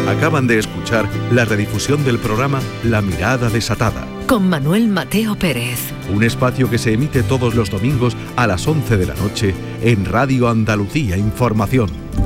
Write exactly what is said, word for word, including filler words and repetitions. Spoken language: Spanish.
Acaban de escuchar la redifusión del programa La Mirada Desatada, con Manuel Mateo Pérez. Un espacio que se emite todos los domingos a las once de la noche en Radio Andalucía Información.